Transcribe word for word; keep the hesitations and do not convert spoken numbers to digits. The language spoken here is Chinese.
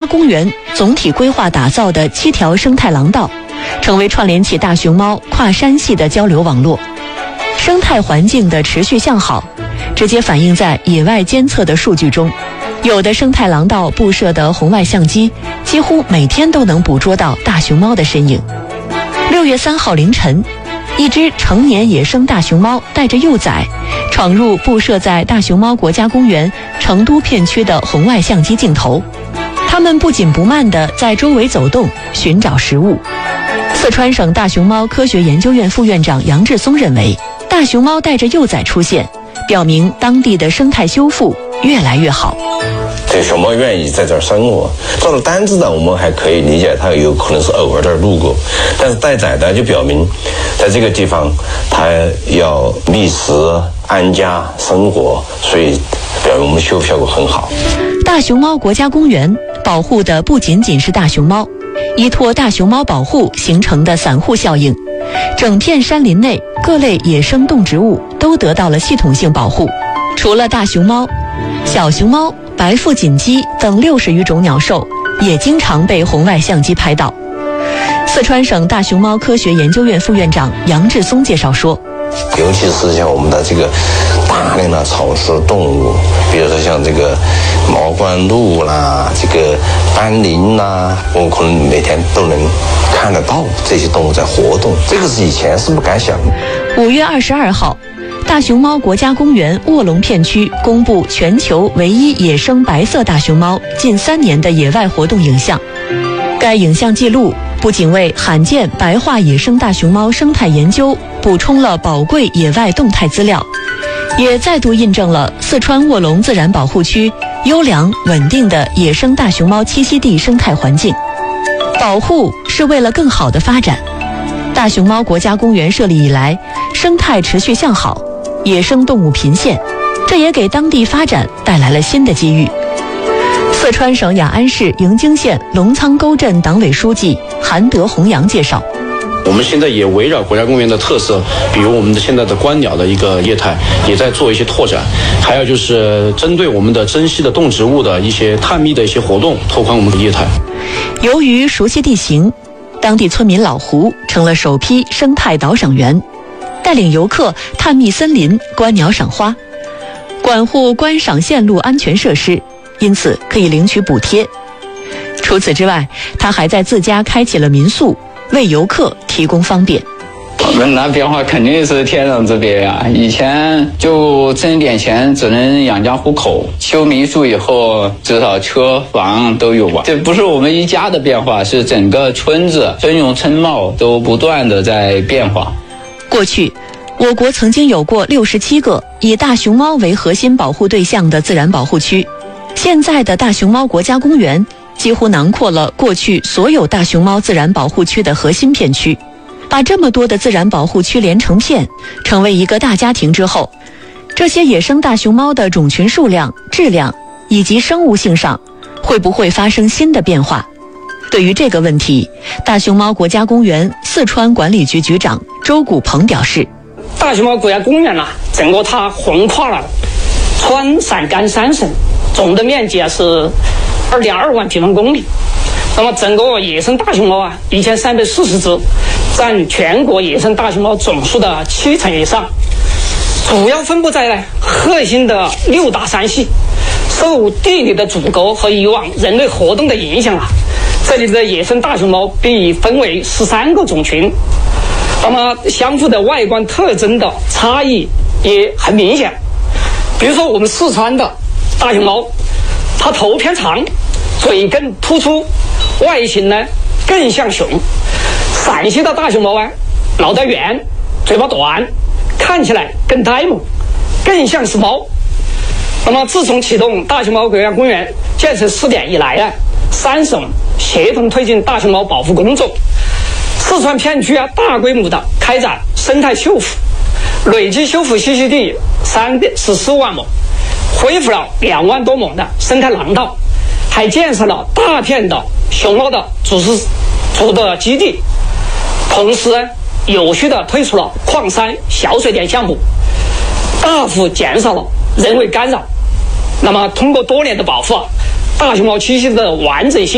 公园总体规划打造的七条生态廊道，成为串联起大熊猫跨山系的交流网络。生态环境的持续向好，直接反映在野外监测的数据中。有的生态廊道布设的红外相机，几乎每天都能捕捉到大熊猫的身影。六月三号凌晨，一只成年野生大熊猫带着幼崽，闯入布设在大熊猫国家公园成都片区的红外相机镜头。它们不紧不慢地在周围走动，寻找食物。四川省大熊猫科学研究院副院长杨志松认为，大熊猫带着幼崽出现，表明当地的生态修复越来越好。 这熊猫愿意在这儿生活，到了单只的我们还可以理解，它有可能是偶尔这儿路过，但是带崽的就表明在这个地方它要觅食安家生活，所以表明我们修复效果很好。 大熊猫国家公园保护的不仅仅是大熊猫，依托大熊猫保护形成的散护效应，整片山林内各类野生动植物都得到了系统性保护。除了大熊猫，小熊猫、白腹锦鸡等六十余种鸟兽也经常被红外相机拍到。四川省大熊猫科学研究院副院长杨志松介绍说， 尤其是像我们的这个大量的草食动物，比如说像这个毛冠鹭啦，这个斑羚啦，我们可能每天都能看得到这些动物在活动，这个是以前是不敢想的。 五月二十二号，大熊猫国家公园卧龙片区公布全球唯一野生白色大熊猫近三年的野外活动影像。该影像记录不仅为罕见白化野生大熊猫生态研究补充了宝贵野外动态资料，也再度印证了四川卧龙自然保护区优良稳定的野生大熊猫栖息地生态环境。保护是为了更好的发展。大熊猫国家公园设立以来，生态持续向好，野生动物频现，这也给当地发展带来了新的机遇。四川省雅安市迎京县龙仓沟镇党委书记韩德宏阳介绍， 我们现在也围绕国家公园的特色，比如我们的现在的观鸟的一个业态，也在做一些拓展，还有就是针对我们的珍稀的动植物的一些探秘的一些活动，拓宽我们的业态。 由于熟悉地形，当地村民老胡成了首批生态导赏员，带领游客探秘森林、观鸟赏花，管护观赏线路安全设施，因此可以领取补贴。除此之外，他还在自家开启了民宿，为游客提供方便。 我们那变化肯定是天壤之别呀、啊！以前就挣点钱只能养家糊口，修民宿以后至少车房都有吧。这不是我们一家的变化，是整个村子村容村貌都不断的在变化。 过去，我国曾经有过六十七个以大熊猫为核心保护对象的自然保护区，现在的大熊猫国家公园几乎囊括了过去所有大熊猫自然保护区的核心片区。把这么多的自然保护区连成片，成为一个大家庭之后，这些野生大熊猫的种群数量、质量以及生物性上会不会发生新的变化？对于这个问题，大熊猫国家公园四川管理局局长周古鹏表示， 大熊猫国家公园啊，整个它横跨了川陕甘三省，总的面积啊是二点二万平方公里。那么整个野生大熊猫啊，一千三百四十只，占全国野生大熊猫总数的七成以上，主要分布在呢核心的六大山系。受地理的阻隔和以往人类活动的影响啊，这里的野生大熊猫被分为十三个种群，那么相互的外观特征的差异也很明显。比如说我们四川的大熊猫，它头偏长，嘴更突出，外形呢更像熊。陕西的大熊猫啊，脑袋圆，嘴巴短，看起来更呆萌，更像是猫。那么自从启动大熊猫国家公园建设试点以来啊，三省协同推进大熊猫保护工作，四川片区啊大规模的开展生态修复，累计修复栖息地三点十四万亩，恢复了两万多亩的生态廊道，还建设了大片的熊猫的主食主的基地，同时有序的推出了矿山小水电项目，大幅减少了人为干扰。那么通过多年的保护啊，大熊猫栖息的完整性